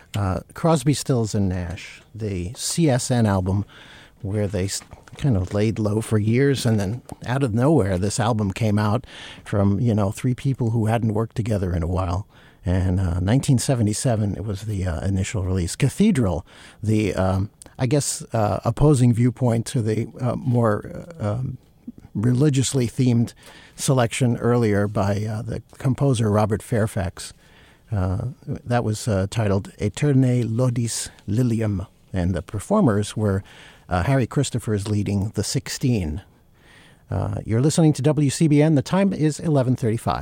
Crosby, Stills, and Nash, the CSN album, where they kind of laid low for years, and then out of nowhere, this album came out from, three people who hadn't worked together in a while. And 1977, it was the initial release. Cathedral, the, opposing viewpoint to the more religiously themed selection earlier by the composer Robert Fairfax. That was titled Aeternae Lodis Lilium, and the performers were Harry Christophers leading the 16. You're listening to WCBN. The time is 11:35.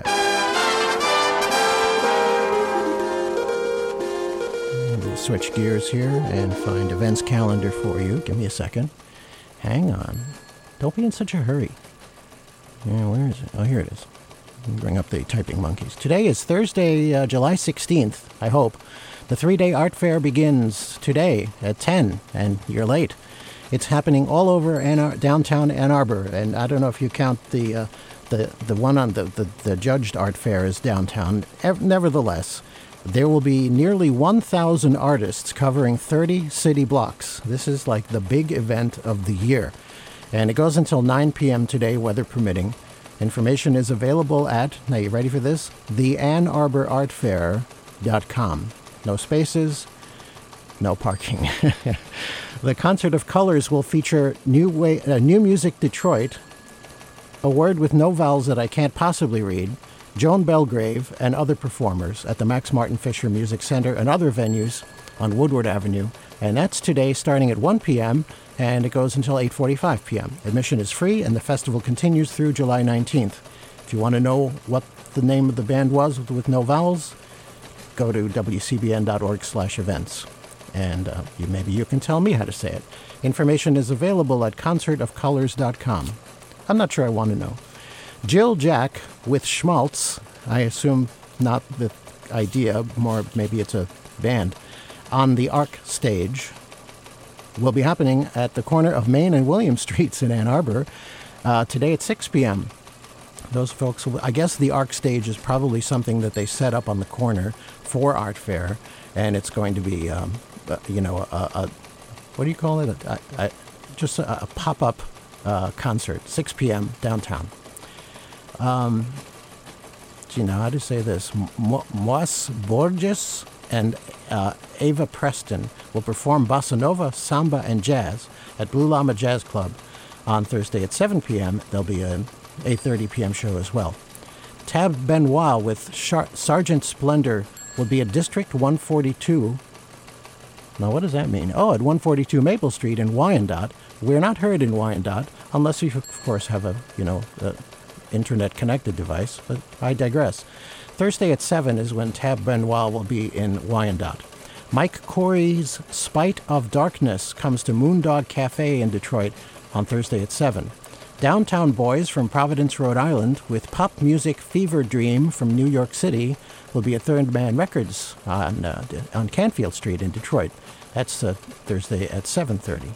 And we'll switch gears here and find events calendar for you. Give me a second. Hang on. Don't be in such a hurry. Yeah, where is it? Oh, here it is. Bring up the typing monkeys. Today is Thursday, July 16th, I hope. The 3-day art fair begins today at 10, and you're late. It's happening all over downtown Ann Arbor, and I don't know if you count the one on the judged art fair as downtown. Nevertheless, there will be nearly 1,000 artists covering 30 city blocks. This is like the big event of the year, and it goes until 9 p.m. today, weather permitting. Information is available at, now you ready for this? theAnnArborArtFair.com. No spaces, no parking. The Concert of Colors will feature New Music Detroit, A Word with No Vowels That I Can't Possibly Read, Joan Belgrave, and other performers at the Max Martin Fisher Music Center and other venues on Woodward Avenue. And that's today starting at 1 p.m., and it goes until 8:45 p.m. Admission is free, and the festival continues through July 19th. If you want to know what the name of the band was with no vowels, go to wcbn.org/events. And maybe you can tell me how to say it. Information is available at concertofcolors.com. I'm not sure I want to know. Jill Jack with Schmaltz, I assume not the idea, more maybe it's a band, on the Arc stage, will be happening at the corner of Main and William Streets in Ann Arbor today at 6 p.m. Those folks, I guess the Arc stage is probably something that they set up on the corner for Art Fair, and it's going to be, what do you call it? Just a pop-up concert, 6 p.m. downtown. Do you know how to say this? Moas Borges and Ava Preston will perform bossa nova, samba, and jazz at Blue Llama Jazz Club on Thursday at 7 p.m. There'll be an 8:30 p.m. show as well. Tab Benoit with Sergeant Splendor will be at District 142. Now, what does that mean? Oh, at 142 Maple Street in Wyandotte. We're not heard in Wyandotte, unless you, of course, have a internet-connected device, but I digress. Thursday at 7 is when Tab Benoit will be in Wyandotte. Mike Corey's Spite of Darkness comes to Moondog Cafe in Detroit on Thursday at 7. Downtown Boys from Providence, Rhode Island, with pop music Fever Dream from New York City, will be at Third Man Records on Canfield Street in Detroit. That's Thursday at 7:30.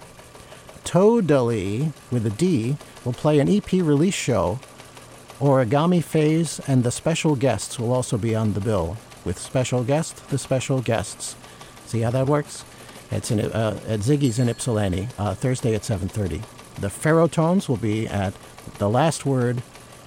Totally, with a D, will play an EP release show. Origami Phase and the Special Guests will also be on the bill. With special guest, the special guests. See how that works? It's at Ziggy's in Ypsilanti, Thursday at 7:30. The Ferrotones will be at The Last Word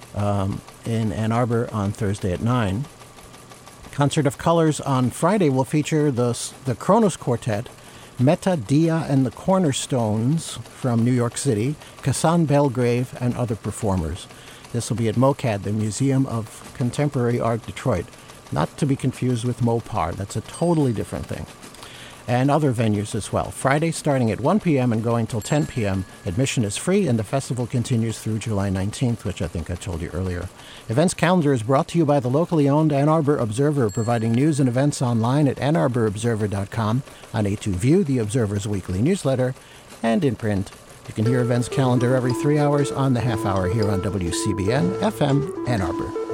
in Ann Arbor on Thursday at 9. Concert of Colors on Friday will feature the Kronos Quartet, Meta Dia and the Cornerstones from New York City, Kassan Belgrave, and other performers. This will be at MOCAD, the Museum of Contemporary Art, Detroit. Not to be confused with Mopar. That's a totally different thing. And other venues as well. Friday starting at 1 p.m. and going till 10 p.m. Admission is free, and the festival continues through July 19th, which I think I told you earlier. Events calendar is brought to you by the locally owned Ann Arbor Observer, providing news and events online at AnnArborObserver.com, on A2View, the Observer's weekly newsletter, and in print. You can hear events calendar every 3 hours on the half hour here on WCBN FM Ann Arbor.